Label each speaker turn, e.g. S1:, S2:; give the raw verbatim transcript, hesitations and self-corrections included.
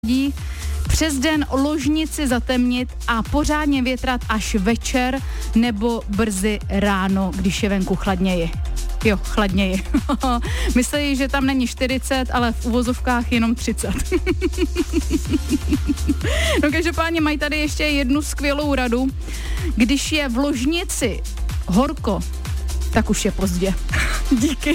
S1: Přes den ložnici zatemnit a pořádně větrat až večer nebo brzy ráno, když je venku chladněji. Jo, chladněji. Myslí, že tam není čtyřicet, ale v uvozovkách jenom třicet. No každopádně mají tady ještě jednu skvělou radu. Když je v ložnici horko, tak už je pozdě. Díky.